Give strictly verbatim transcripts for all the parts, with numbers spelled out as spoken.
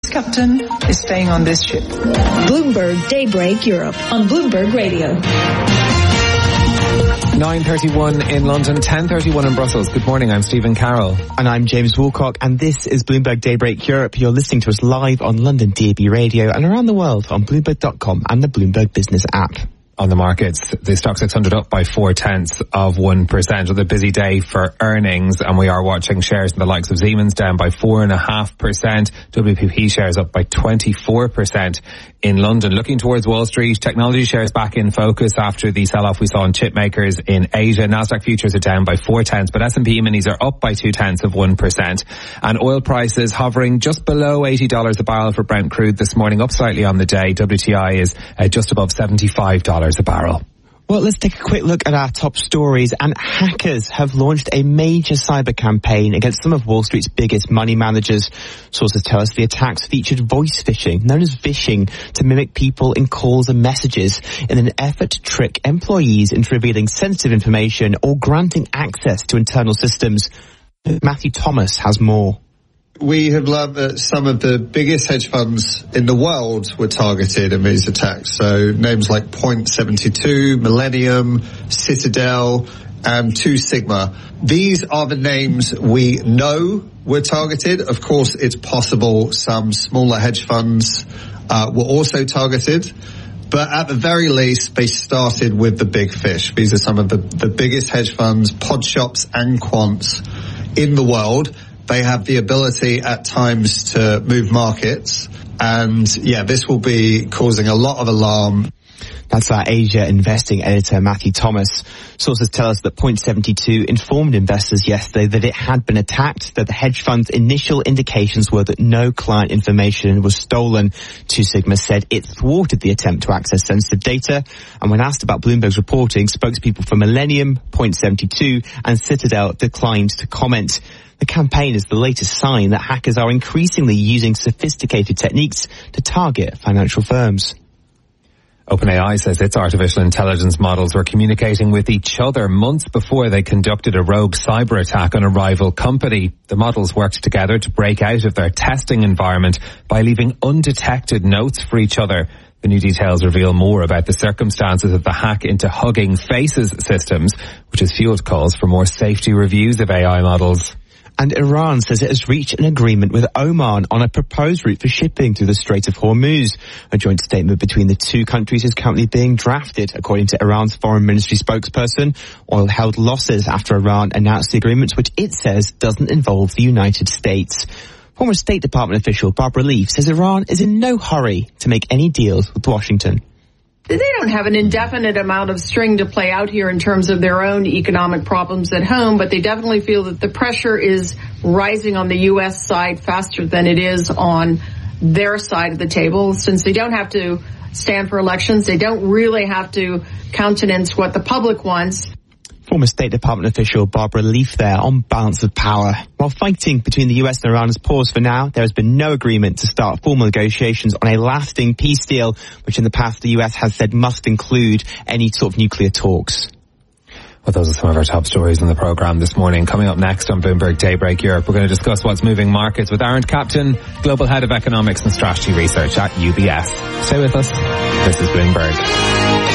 Captain is staying on this ship. Bloomberg Daybreak Europe on Bloomberg Radio. nine thirty-one in London, ten thirty-one in Brussels. Good morning, I'm Stephen Carroll. And I'm James Woolcock, and this is Bloomberg Daybreak Europe. You're listening to us live on London D A B Radio and around the world on Bloomberg dot com and the Bloomberg Business app. On the markets, the stock six hundred up by four tenths of one percent. With a busy day for earnings, and we are watching shares in the likes of Siemens down by four and a half percent. W P P shares up by twenty-four percent in London. Looking towards Wall Street, technology shares back in focus after the sell-off we saw in chip makers in Asia. Nasdaq futures are down by four tenths, but S and P minis are up by two tenths of one percent. And oil prices hovering just below eighty dollars a barrel for Brent crude this morning, up slightly on the day. W T I is uh, just above seventy-five dollars a barrel. Well, let's take a quick look at our top stories. And hackers have launched a major cyber campaign against some of Wall Street's biggest money managers. Sources tell us the attacks featured voice phishing, known as vishing, to mimic people in calls and messages in an effort to trick employees into revealing sensitive information or granting access to internal systems. Matthew Thomas has more. We have learned that some of the biggest hedge funds in the world were targeted in these attacks. So names like Point seventy-two, Millennium, Citadel, and Two Sigma. These are the names we know were targeted. Of course, it's possible some smaller hedge funds uh, were also targeted. But at the very least, they started with the big fish. These are some of the, the biggest hedge funds, pod shops and quants in the world. They have the ability at times to move markets. And yeah, this will be causing a lot of alarm. That's our Asia investing editor, Matthew Thomas. Sources tell us that Point seventy-two informed investors yesterday that it had been attacked, that the hedge fund's initial indications were that no client information was stolen. Two Sigma said it thwarted the attempt to access sensitive data. And when asked about Bloomberg's reporting, spokespeople for Millennium, Point seventy-two and Citadel declined to comment. The campaign is the latest sign that hackers are increasingly using sophisticated techniques to target financial firms. OpenAI says its artificial intelligence models were communicating with each other months before they conducted a rogue cyber attack on a rival company. The models worked together to break out of their testing environment by leaving undetected notes for each other. The new details reveal more about the circumstances of the hack into Hugging Faces systems, which has fueled calls for more safety reviews of A I models. And Iran says it has reached an agreement with Oman on a proposed route for shipping through the Strait of Hormuz. A joint statement between the two countries is currently being drafted. According to Iran's foreign ministry spokesperson, oil held losses after Iran announced the agreement, which it says doesn't involve the United States. Former State Department official Barbara Leaf says Iran is in no hurry to make any deals with Washington. They don't have an indefinite amount of string to play out here in terms of their own economic problems at home, but they definitely feel that the pressure is rising on the U S side faster than it is on their side of the table. Since they don't have to stand for elections, they don't really have to countenance what the public wants. Former State Department official Barbara Leaf there on balance of power. While fighting between the U S and Iran has paused for now, there has been no agreement to start formal negotiations on a lasting peace deal, which in the past the U S has said must include any sort of nuclear talks. Well, those are some of our top stories in the programme this morning. Coming up next on Bloomberg Daybreak Europe, we're going to discuss what's moving markets with Aaron Captain, Global Head of Economics and Strategy Research at U B S. Stay with us. This is Bloomberg.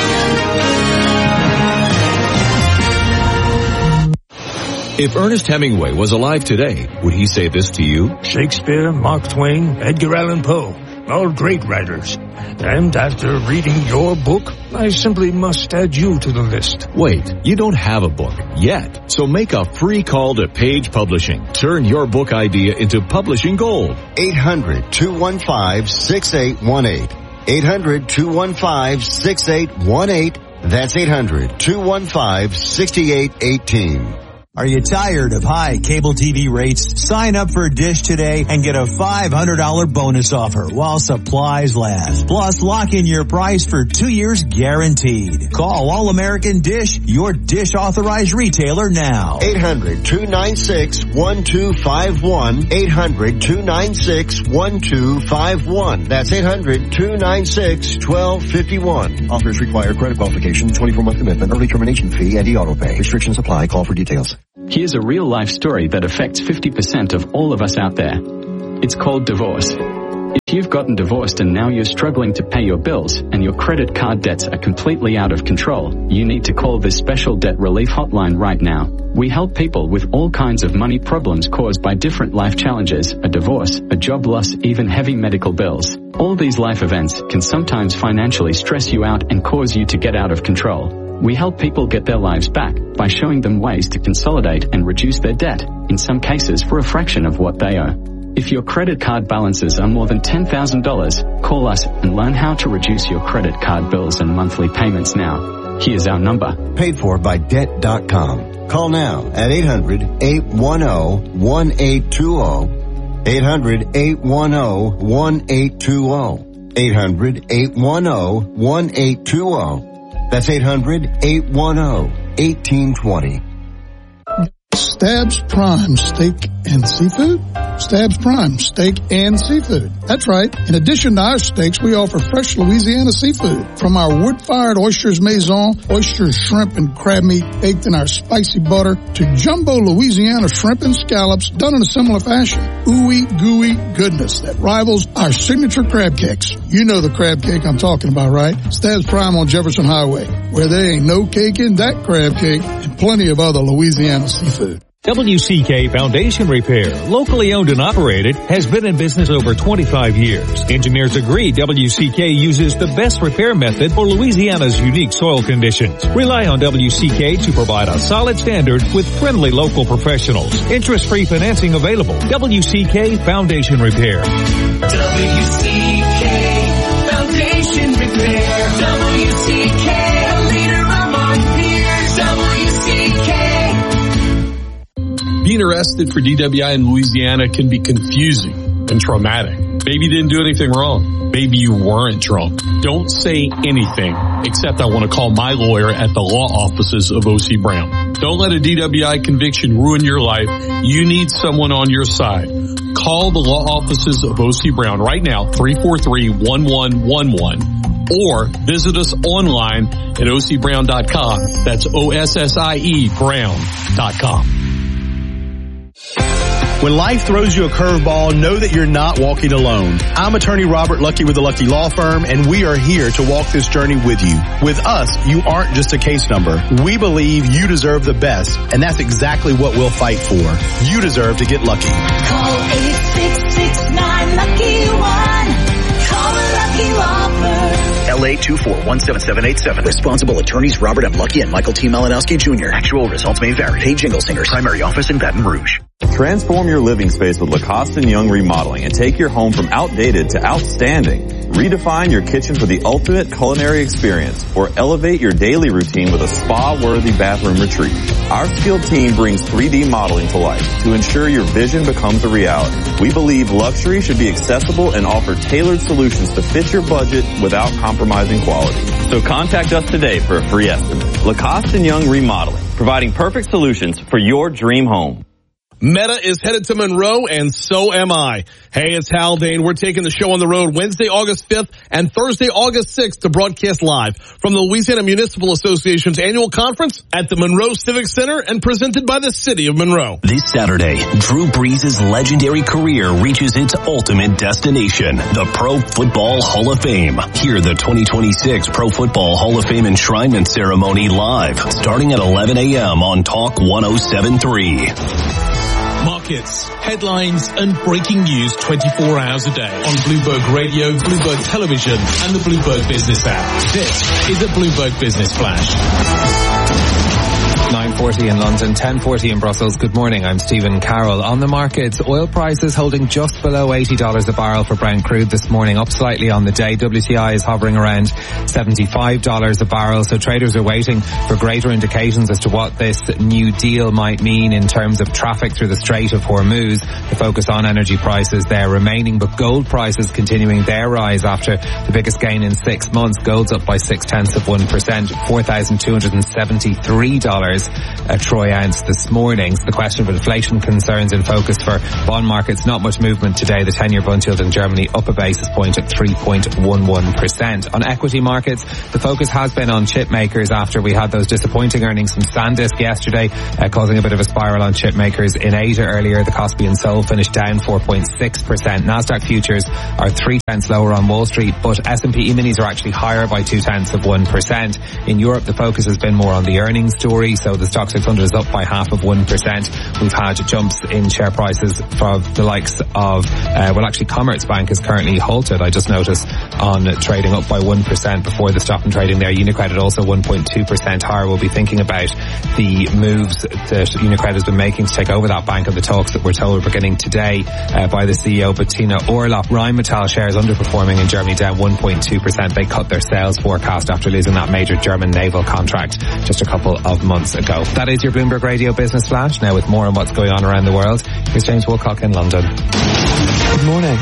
If Ernest Hemingway was alive today, would he say this to you? Shakespeare, Mark Twain, Edgar Allan Poe, all great writers. And after reading your book, I simply must add you to the list. Wait, you don't have a book yet. So make a free call to Page Publishing. Turn your book idea into publishing gold. eight hundred, two one five, six eight one eight. eight hundred, two one five, six eight one eight. That's eight hundred, two one five, six eight one eight. Are you tired of high cable T V rates? Sign up for Dish today and get a five hundred dollars bonus offer while supplies last. Plus, lock in your price for two years guaranteed. Call All American Dish, your Dish authorized retailer now. eight hundred, two nine six, one two five one. eight hundred, two nine six, one two five one. That's eight hundred, two nine six, one two five one. Offers require credit qualification, twenty-four month commitment, early termination fee, and e-auto pay. Restrictions apply. Call for details. Here's a real-life story that affects fifty percent of all of us out there. It's called divorce. If gotten divorced and now you're struggling to pay your bills and your credit card debts are completely out of control, you need to call this special debt relief hotline right now. We help people with all kinds of money problems caused by different life challenges, a divorce, a job loss, even heavy medical bills. All these life events can sometimes financially stress you out and cause you to get out of control. We help people get their lives back by showing them ways to consolidate and reduce their debt, in some cases for a fraction of what they owe. If your credit card balances are more than ten thousand dollars, call us and learn how to reduce your credit card bills and monthly payments now. Here's our number. Paid for by debt dot com. Call now at eight hundred, eight one zero, one eight two zero. eight hundred, eight one zero, one eight two zero. eight hundred, eight one zero, one eight two zero. That's eight hundred, eight one zero, one eight two zero. Stabs Prime Steak and Seafood? Stabs Prime Steak and Seafood. That's right. In addition to our steaks, we offer fresh Louisiana seafood. From our wood-fired oysters maison, oysters, shrimp, and crab meat baked in our spicy butter, to jumbo Louisiana shrimp and scallops done in a similar fashion. Ooey gooey goodness that rivals our signature crab cakes. You know the crab cake I'm talking about, right? Stabs Prime on Jefferson Highway, where there ain't no cake in that crab cake and plenty of other Louisiana seafood. W C K Foundation Repair, locally owned and operated, has been in business over twenty-five years. Engineers agree W C K uses the best repair method for Louisiana's unique soil conditions. Rely on W C K to provide a solid standard with friendly local professionals. Interest-free financing available. W C K Foundation Repair. W C K Foundation Repair. W C K, a leader among peers. W C K. Being arrested for D W I in Louisiana can be confusing and traumatic. Maybe you didn't do anything wrong. Maybe you weren't drunk. Don't say anything except I want to call my lawyer at the law offices of O C Brown. Don't let a D W I conviction ruin your life. You need someone on your side. Call the law offices of O C Brown right now, three four three, one one one one. Or visit us online at O C brown dot com. That's O S S I E Brown dot com. When life throws you a curveball, know that you're not walking alone. I'm attorney Robert Lucky with the Lucky Law Firm, and we are here to walk this journey with you. With us, you aren't just a case number. We believe you deserve the best, and that's exactly what we'll fight for. You deserve to get lucky. Call eight six six nine lucky one. Call the Lucky Law Firm. L A two four one seven seven eight seven. Responsible attorneys Robert M. Lucky and Michael T. Malinowski Junior Actual results may vary. Paid Jingle Singers. Primary office in Baton Rouge. Transform your living space with Lacoste and Young Remodeling and take your home from outdated to outstanding. Redefine your kitchen for the ultimate culinary experience or elevate your daily routine with a spa-worthy bathroom retreat. Our skilled team brings three D modeling to life to ensure your vision becomes a reality. We believe luxury should be accessible and offer tailored solutions to fit your budget without compromising quality. So contact us today for a free estimate. Lacoste and Young Remodeling, providing perfect solutions for your dream home. Meta is headed to Monroe, and so am I. Hey, it's Haldane. We're taking the show on the road Wednesday, August fifth and Thursday, August sixth to broadcast live from the Louisiana Municipal Association's annual conference at the Monroe Civic Center and presented by the City of Monroe. This Saturday, Drew Brees' legendary career reaches its ultimate destination, the Pro Football Hall of Fame. Hear the twenty twenty-six Pro Football Hall of Fame enshrinement ceremony live, starting at eleven a.m. on Talk one oh seven point three. Markets, headlines, and breaking news twenty-four hours a day on Bloomberg Radio, Bloomberg Television, and the Bloomberg Business app. This is a Bloomberg Business Flash. nine forty in London, ten forty in Brussels. Good morning, I'm Stephen Carroll. On the markets, oil prices holding just below eighty dollars a barrel for Brent crude this morning, up slightly on the day. W T I is hovering around seventy-five dollars a barrel, so traders are waiting for greater indications as to what this new deal might mean in terms of traffic through the Strait of Hormuz. The focus on energy prices there remaining, but gold prices continuing their rise after the biggest gain in six months. Gold's up by six tenths of one percent, four thousand two hundred seventy-three dollars. a troy ounce this morning. So the question of inflation concerns in focus for bond markets. Not much movement today. The ten-year bond yield in Germany up a basis point at three point one one percent. On equity markets, the focus has been on chip makers after we had those disappointing earnings from SanDisk yesterday, uh, causing a bit of a spiral on chip makers in Asia earlier. The Kospi and Seoul finished down four point six percent. Nasdaq futures are three tenths lower on Wall Street, but S and P E-minis are actually higher by two tenths of one percent. In Europe, the focus has been more on the earnings story, so the Stoxx six hundred is up by half of one percent. We've had jumps in share prices from the likes of, uh, well actually Commerzbank is currently halted, I just noticed, on trading up by one percent before the stop in trading there. UniCredit also one point two percent higher. We'll be thinking about the moves that UniCredit has been making to take over that bank and the talks that we're told are beginning today uh, by the C E O Bettina Orlopp. Rheinmetall shares underperforming in Germany, down one point two percent. They cut their sales forecast after losing that major German naval contract just a couple of months ago. That is your Bloomberg Radio Business Flash. Now with more on what's going on around the world, here's James Woolcock in London. Good morning.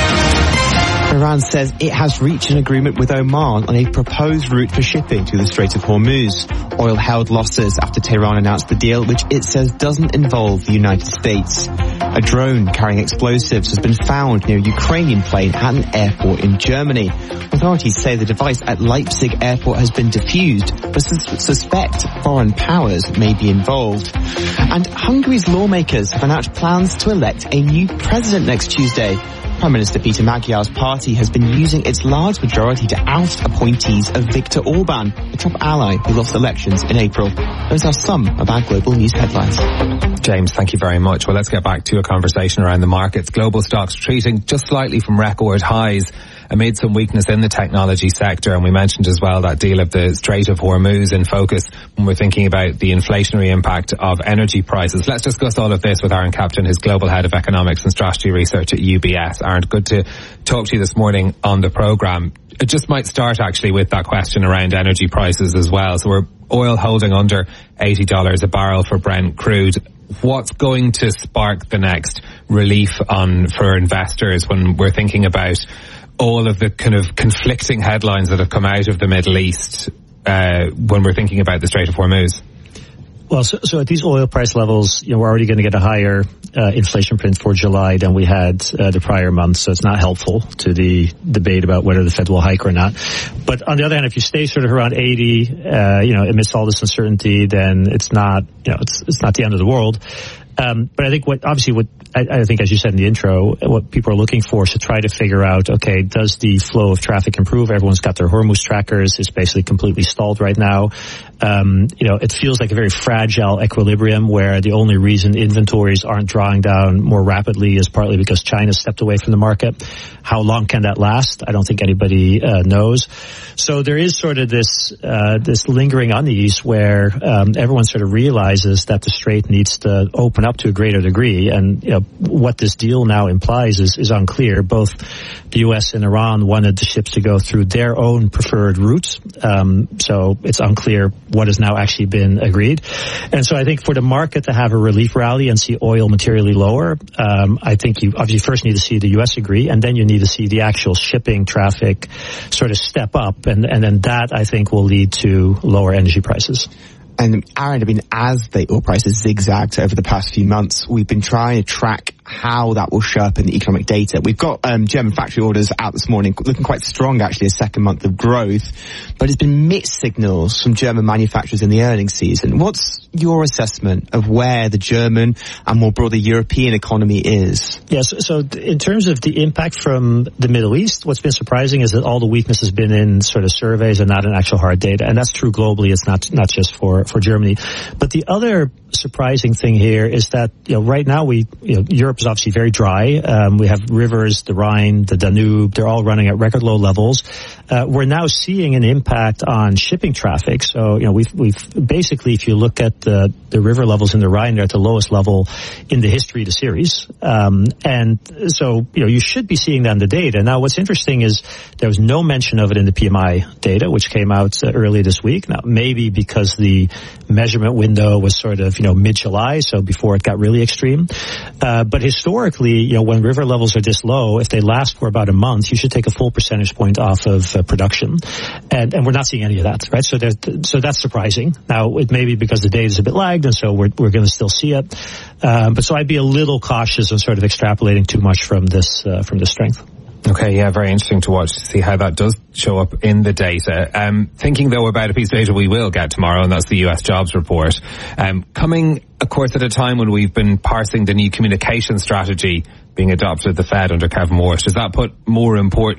Iran says it has reached an agreement with Oman on a proposed route for shipping through the Strait of Hormuz. Oil held losses after Tehran announced the deal, which it says doesn't involve the United States. A drone carrying explosives has been found near a Ukrainian plane at an airport in Germany. Authorities say the device at Leipzig airport has been defused, but sus- suspect foreign powers may be involved. And Hungary's lawmakers have announced plans to elect a new president next Tuesday. Prime Minister Peter Magyar's party has been using its large majority to oust appointees of Viktor Orban, the top ally who lost elections in April. Those are some of our global news headlines. James, thank you very much. Well, let's get back to a conversation around the markets. Global stocks retreating just slightly from record highs amid some weakness in the technology sector. And we mentioned as well that deal of the Strait of Hormuz in focus when we're thinking about the inflationary impact of energy prices. Let's discuss all of this with Aaron Captain, who's Global Head of Economics and Strategy Research at U B S. Aaron, good to talk to you this morning on the programme. It just might start actually with that question around energy prices as well. So we're oil holding under eighty dollars a barrel for Brent crude. What's going to spark the next relief on for investors when we're thinking about all of the kind of conflicting headlines that have come out of the Middle East uh, when we're thinking about the Strait of Hormuz? Well, so, so at these oil price levels, you know, we're already going to get a higher uh, inflation print for July than we had uh, the prior month. So it's not helpful to the debate about whether the Fed will hike or not. But on the other hand, if you stay sort of around eighty, uh, you know, amidst all this uncertainty, then it's not, you know, it's it's not the end of the world. Um, but I think what, obviously what, I, I think as you said in the intro, what people are looking for is to try to figure out, okay, does the flow of traffic improve? Everyone's got their Hormuz trackers. It's basically completely stalled right now. Um, you know, it feels like a very fragile equilibrium where the only reason inventories aren't drawing down more rapidly is partly because China stepped away from the market. How long can that last? I don't think anybody uh, knows. So there is sort of this, uh, this lingering unease where, um, everyone sort of realizes that the Strait needs to open up to a greater degree. And, you know, what this deal now implies is, is unclear. Both the U S and Iran wanted the ships to go through their own preferred routes. Um, so it's unclear what has now actually been agreed. And so I think for the market to have a relief rally and see oil materially lower, um, I think you obviously first need to see the U S agree, and then you need to see the actual shipping traffic sort of step up. And, and then that, I think, will lead to lower energy prices. And Aaron, I mean, as the oil prices zigzagged over the past few months, we've been trying to track how that will show up in the economic data. We've got um, German factory orders out this morning, looking quite strong, actually, a second month of growth. But it's been mixed signals from German manufacturers in the earnings season. What's your assessment of where the German and more broadly European economy is? Yes, so, so in terms of the impact from the Middle East, what's been surprising is that all the weakness has been in sort of surveys and not in actual hard data. And that's true globally. It's not not just for, for Germany. But the other surprising thing here is that, you know, right now we, you know, Europe is obviously very dry. Um, we have rivers, the Rhine, the Danube, they're all running at record low levels. Uh, we're now seeing an impact on shipping traffic. So, you know, we've, we've basically, if you look at the, the river levels in the Rhine, they're at the lowest level in the history of the series. Um, and so, you know, you should be seeing that in the data. Now, what's interesting is there was no mention of it in the P M I data, which came out uh, early this week. Now, maybe because the measurement window was sort of, you know, mid-July, so before it got really extreme. Uh, but but historically, you know, when river levels are this low, if they last for about a month, you should take a full percentage point off of uh, production. And, and we're not seeing any of that, right? So there's, so that's surprising. Now, it may be because the data is a bit lagged, and so we're, we're going to still see it. Um, but so I'd be a little cautious on sort of extrapolating too much from this, uh, from this strength. Okay, yeah, very interesting to watch to see how that does show up in the data. Um, thinking though about a piece of data we will get tomorrow, and that's the U S jobs report. Um, coming, of course, at a time when we've been parsing the new communication strategy being adopted at the Fed under Kevin Warsh. Does that put more importance